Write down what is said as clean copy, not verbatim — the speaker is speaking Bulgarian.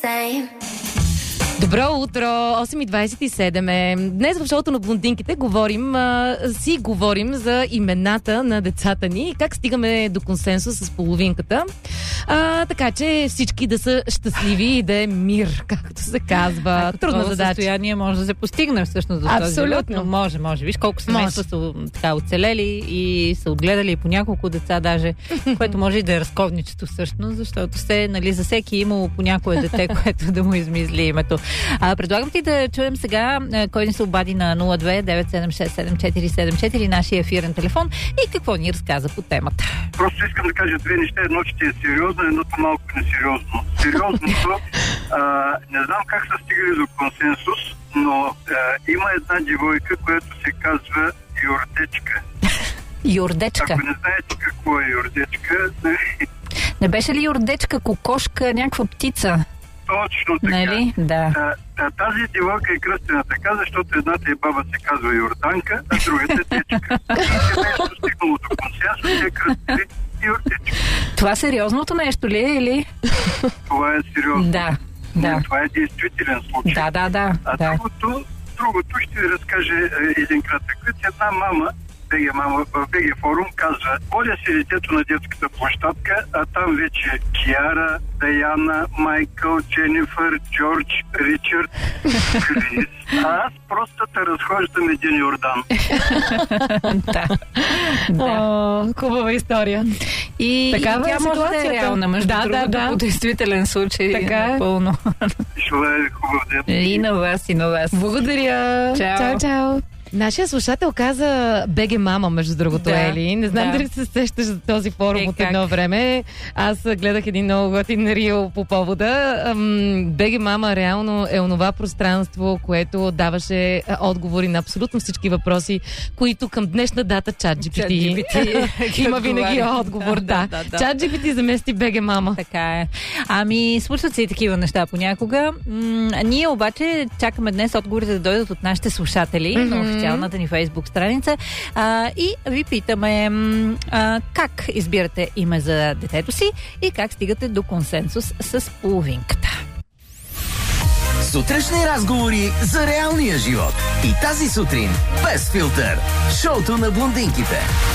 Добро утро, 8:27 е. Днес в шоуто на блондинките си говорим за имената на децата ни и как стигаме до консенсус с половинката. Така че всички да са щастливи и да е мир, както се казва. Трудна задача. Състояние може да се постигне всъщност за този живот, но може. Виж колко семейства са така оцелели и са отгледали по няколко деца даже, което може и да е разковничето всъщност, защото за всеки имало по някое дете, което да му измисли името. Предлагам ти да чуем сега кой ни се обади на 02-976-7474, нашия ефирен телефон, и какво ни разказа по темата. Просто искам да кажа две неща. Едното ще е сериозно, едното малко несериозно. Сериозното, не знам как са стигали до консенсус, но има една девойка, която се казва Йордечка. Йордечка? Ако не знаете какво е Йордечка... Не беше ли Йордечка кокошка, някаква птица? Точно така. Нали? Да. Тази девойка е кръстена така, защото едната е баба се казва Йорданка, а другата е Течка. Нещо стигнало до консенсус, е кръстили Йордечка. Това сериозното нещо ли е, или? Това е сериозно. Да. Това е действителен случай. Да. Другото ще ви разкаже един кратък вид. Една мама в БГ форум казва: водя си детето на детската площадка, а там вече Киара, Даяна, Майкъл, Дженифър, Джордж, Ричард, Крис. А аз просто те разхождам един Йордан. Да. Хубава история. И тя може да е реална, между другото, по действителен случай. Така е. Напълно. Желая ви хубав ден. И на вас. Благодаря. Чао. Нашия слушател каза БГ Мама, между другото, Ели. Не знам дали се сещаш за този форум от едно време. Аз гледах един много готин рил по повода. БГ Мама реално е онова пространство, което даваше отговори на абсолютно всички въпроси, които към днешна дата ChatGPT има винаги отговор. ChatGPT замести БГ Мама. Така е. Случват се и такива неща понякога. Ние обаче чакаме днес отговорите да дойдат от нашите слушатели на официалната ни Фейсбук страница и ви питаме как избирате име за детето си и как стигате до консенсус с половинката. Сутрешни разговори за реалния живот. И тази сутрин без филтър. Шоуто на блондинките.